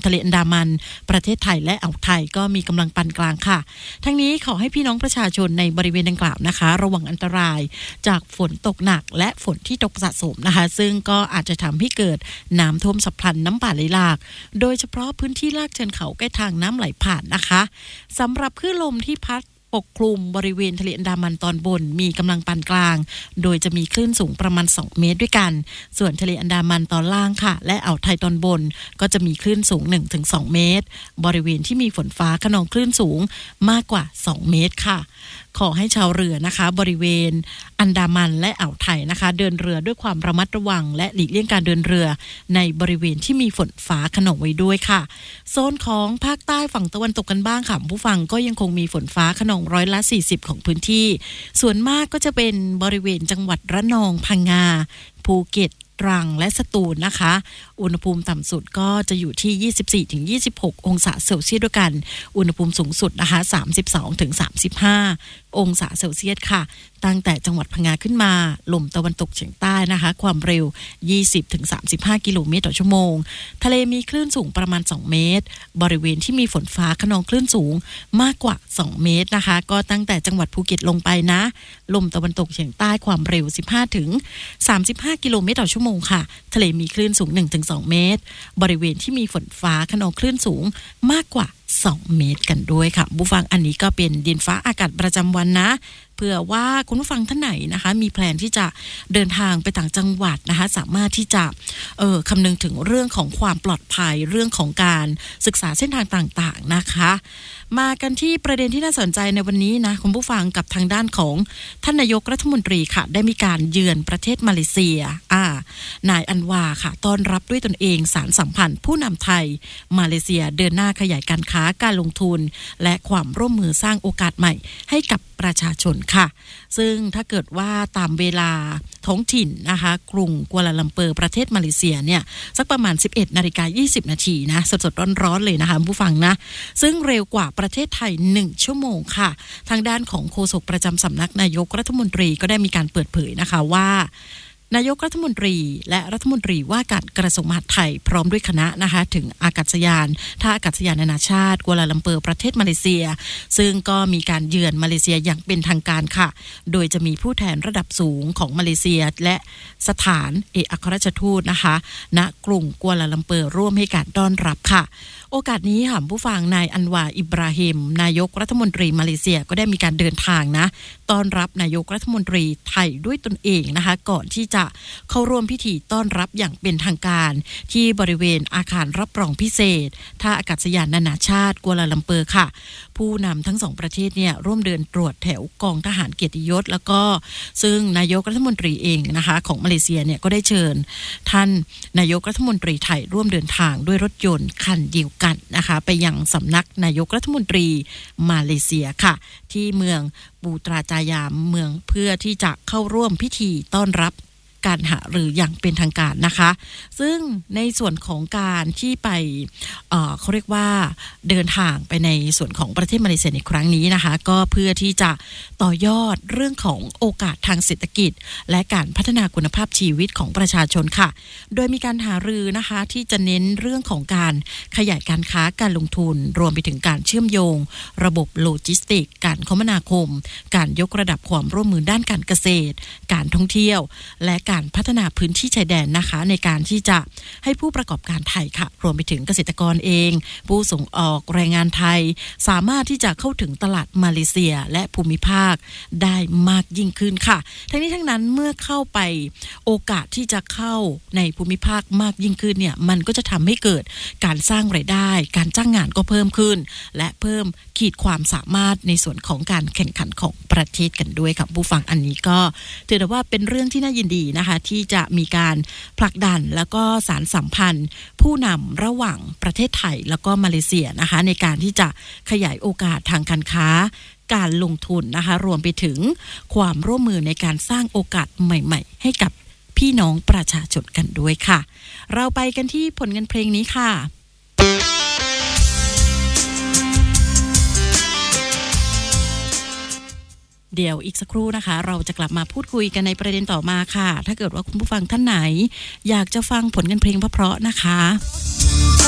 ทะเลอันดามันประเทศไทยและอ่าวไทยก็มีกำลังปานกลางค่ะทั้งนี้ขอให้พี่น้องประชาชนในบริเวณดังกล่าวนะคะระวังอันตรายจากฝนตกหนักและฝนที่ตกสะสมนะคะซึ่งก็อาจจะทำให้เกิดน้ำท่วมฉับพลันน้ำป่าไหลหลากโดยเฉพาะพื้นที่ลากเชิงเขาใกล้ทางน้ำไหลผ่านนะคะสำหรับคลื่นลมที่พัดปกคลุมบริเวณทะเลอันดามันตอนบนมีกำลังปานกลางโดยจะมีคลื่นสูงประมาณ2 เมตรด้วยกันส่วนทะเลอันดามันตอนล่างค่ะและอ่าวไทยตอนบนก็จะมีคลื่นสูง 1-2 เมตรบริเวณที่มีฝนฟ้าคะนองคลื่นสูงมากกว่า2 เมตรค่ะขอให้ชาวเรือนะคะบริเวณอันดามันและอ่าวไทยนะคะเดินเรือด้วยความระมัดระวังและหลีกเลี่ยงการเดินเรือในบริเวณที่มีฝนฟ้าคะนองไว้ด้วยค่ะโซนของภาคใต้ฝั่งตะวันตกกันบ้างค่ะผู้ฟังก็ยังคงมีฝนฟ้าคะนอง40%ของพื้นที่ส่วนมากก็จะเป็นบริเวณจังหวัดระนองพังงาภูเก็ตตรังและสตูลนะคะอุณหภูมิต่ำสุดก็จะอยู่ที่ 24-26 องศาเซลเซียสด้วยกันอุณหภูมิสูงสุดนะคะ 32-35 องศาเซลเซียสค่ะตั้งแต่จังหวัดพังงาขึ้นมาลมตะวันตกเฉียงใต้นะคะความเร็ว 20-35 กิโลเมตรต่อชั่วโมงทะเลมีคลื่นสูงประมาณ2 เมตรบริเวณที่มีฝนฟ้าคะนองคลื่นสูงมากกว่า2 เมตรนะคะก็ตั้งแต่จังหวัดภูเก็ตลงไปนะลมตะวันตกเฉียงใต้ความเร็ว 15-35 กิโลเมตรต่อชั่วโมงค่ะทะเลมีคลื่นสูง 1-2 เมตรบริเวณที่มีฝนฟ้าคะนองคลื่นสูงมากกว่า2 เมตรกันด้วยค่ะผู้ฟังอันนี้ก็เป็นดินฟ้าอากาศประจำวันนะเผื่อว่าคุณผู้ฟังท่านไหนนะคะมีแพลนที่จะเดินทางไปต่างจังหวัดนะคะสามารถที่จะคำนึงถึงเรื่องของความปลอดภัยเรื่องของการศึกษาเส้นทางต่างๆนะคะมากันที่ประเด็นที่น่าสนใจในวันนี้นะคุณผู้ฟังกับทางด้านของท่านนายกรัฐมนตรีค่ะได้มีการเยือนประเทศมาเลเซียนายอันวาค่ะต้อนรับด้วยตนเองสารสัมพันธ์ผู้นำไทยมาเลเซียเดินหน้าขยายการค้าการลงทุนและความร่วมมือสร้างโอกาสใหม่ให้กับประชาชนค่ะซึ่งถ้าเกิดว่าตามเวลาท้องถิ่นนะคะกรุงกัวลาลัมเปอร์ประเทศมาเลเซียเนี่ยสักประมาณ 11:20 น.นะสดๆร้อนๆเลยนะคะผู้ฟังนะซึ่งเร็วกว่าประเทศไทย1 ชั่วโมงค่ะทางด้านของโฆษกประจำสำนักนายกรัฐมนตรีก็ได้มีการเปิดเผยนะคะว่านายกรัฐมนตรีและรัฐมนตรีว่าการกระทรวงมหาดไทยพร้อมด้วยคณะนะคะถึงอากาศยานท่าอากาศยานนานาชาติกัวลาลัมเปอร์ประเทศมาเลเซียซึ่งก็มีการเยือนมาเลเซียอย่างเป็นทางการค่ะโดยจะมีผู้แทนระดับสูงของมาเลเซียและสถานเอกอัครราชทูตนะคะณกรุงกัวลาลัมเปอร์ร่วมให้การต้อนรับค่ะโอกาสนี้ค่ะผู้ฟังนายอันวาอิบราฮิมนายกรัฐมนตรีมาเลเซียก็ได้มีการเดินทางนะต้อนรับนายกรัฐมนตรีไทยด้วยตนเองนะคะก่อนที่จะเข้าร่วมพิธีต้อนรับอย่างเป็นทางการที่บริเวณอาคารรับรองพิเศษท่าอากาศยานนานาชาติกัวลาลัมเปอร์ค่ะผู้นำทั้ง2ประเทศเนี่ยร่วมเดินตรวจแถวกองทหารเกียรติยศแล้วก็ซึ่งนายกรัฐมนตรีเองนะคะของมาเลเซียเนี่ยก็ได้เชิญท่านนายกรัฐมนตรีไทยร่วมเดินทางด้วยรถยนต์คันเดียวกันนะคะไปยังสำนักนายกรัฐมนตรีมาเลเซียค่ะที่เมืองปูตราจายามเมืองเพื่อที่จะเข้าร่วมพิธีต้อนรับการหารืออย่างเป็นทางการนะคะซึ่งในส่วนของการที่ไปเขาเรียกว่าเดินทางไปในส่วนของประเทศมาเลเซียในครั้งนี้นะคะก็เพื่อที่จะต่อยอดเรื่องของโอกาสทางเศรษฐกิจและการพัฒนาคุณภาพชีวิตของประชาชนค่ะโดยมีการหารือนะคะที่จะเน้นเรื่องของการขยายการค้าการลงทุนรวมไปถึงการเชื่อมโยงระบบโลจิสติกการคมนาคมการยกระดับความร่วมมือด้านการเกษตรการท่องเที่ยวและการพัฒนาพื้นที่ชายแดนนะคะในการที่จะให้ผู้ประกอบการไทยค่ะรวมไปถึงเกษตรกรเองผู้ส่งออกแรงงานไทยสามารถที่จะเข้าถึงตลาดมาเลเซียและภูมิภาคได้มากยิ่งขึ้นค่ะทั้งนี้ทั้งนั้นเมื่อเข้าไปโอกาสที่จะเข้าในภูมิภาคมากยิ่งขึ้นเนี่ยมันก็จะทำให้เกิดการสร้างรายได้การจ้างงานก็เพิ่มขึ้นและเพิ่มขีดความสามารถในส่วนของการแข่งขันของประเทศกันด้วยค่ะผู้ฟังอันนี้ก็ถือว่าเป็นเรื่องที่น่ายินดีนะคะที่จะมีการผลักดันแล้วก็สานสัมพันธ์ผู้นำระหว่างประเทศไทยแล้วก็มาเลเซียนะคะในการที่จะขยายโอกาสทางการค้าการลงทุนนะคะรวมไปถึงความร่วมมือในการสร้างโอกาสใหม่ๆให้กับพี่น้องประชาชนกันด้วยค่ะเราไปกันที่ผลงานเพลงนี้ค่ะเดี๋ยวอีกสักครู่นะคะเราจะกลับมาพูดคุยกันในประเด็นต่อมาค่ะถ้าเกิดว่าคุณผู้ฟังท่านไหนอยากจะฟังผลงานเพลงเพราะๆนะคะ